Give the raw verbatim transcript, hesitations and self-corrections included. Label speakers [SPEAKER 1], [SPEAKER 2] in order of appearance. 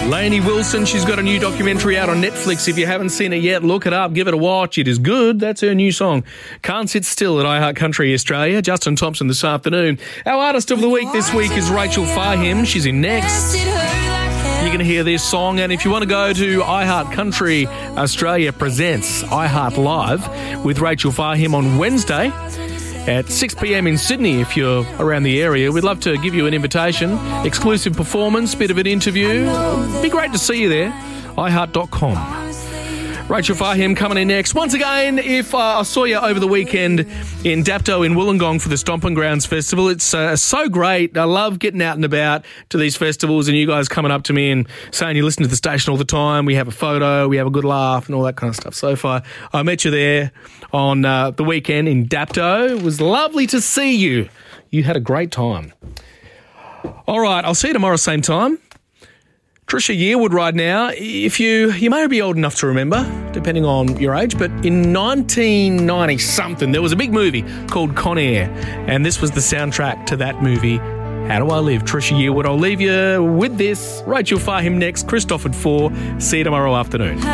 [SPEAKER 1] Lainey Wilson, she's got a new documentary out on Netflix. If you haven't seen it yet, look it up, give it a watch. It is good. That's her new song. Can't Sit Still at iHeart Country Australia. Justin Thompson this afternoon. Our artist of the week this week is Rachel Fahim. She's in next. You're going to hear this song, and if you want to go to iHeart Country Australia Presents iHeart Live with Rachel Fahim on Wednesday at six p.m. in Sydney, if you're around the area, we'd love to give you an invitation, exclusive performance, bit of an interview. It'd be great to see you there. i heart dot com. Rachel Fahim coming in next. Once again, if uh, I saw you over the weekend in Dapto in Wollongong for the Stomping Grounds Festival, it's uh, so great. I love getting out and about to these festivals and you guys coming up to me and saying you listen to the station all the time. We have a photo, we have a good laugh and all that kind of stuff. So far, I met you there on uh, the weekend in Dapto. It was lovely to see you. You had a great time. All right, I'll see you tomorrow same time. Trisha Yearwood right now. If you, you may be old enough to remember, depending on your age, but in nineteen ninety something, there was a big movie called Con Air, and this was the soundtrack to that movie. How Do I Live? Trisha Yearwood. I'll leave you with this. Rachel Fahim next. Christoph at four. See you tomorrow afternoon.